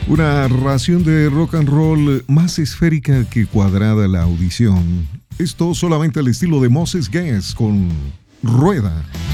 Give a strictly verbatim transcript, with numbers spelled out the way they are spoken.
Una ración de rock and roll más esférica que cuadrada la audición. Esto solamente al estilo de Moses Guest con Rueda.